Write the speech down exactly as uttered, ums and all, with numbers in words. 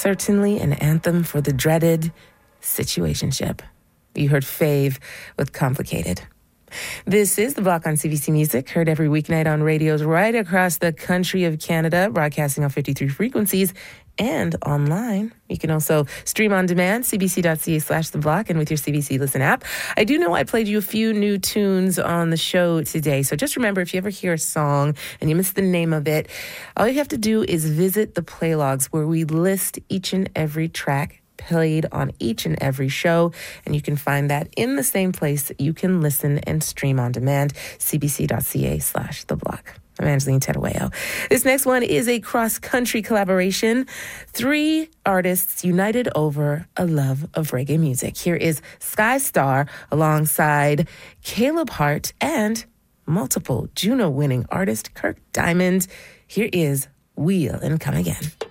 certainly an anthem for the dreaded situationship. You heard Fave with Complicated. This is The Block on C B C Music, heard every weeknight on radios right across the country of Canada, broadcasting on fifty-three frequencies and online. You can also stream on demand, cbc.ca slash The Block, and with your C B C Listen app. I do know I played you a few new tunes on the show today, so just remember, if you ever hear a song and you miss the name of it, all you have to do is visit the playlogs where we list each and every track played on each and every show, and you can find that in the same place that you can listen and stream on demand, cbc.ca slash The Block. I'm Angeline Terueo. This next one is a cross-country collaboration. Three artists united over a love of reggae music. Here is Sky Star alongside Caleb Hart and multiple Juno-winning artist Kirk Diamond. Here is Wheel and Come Again.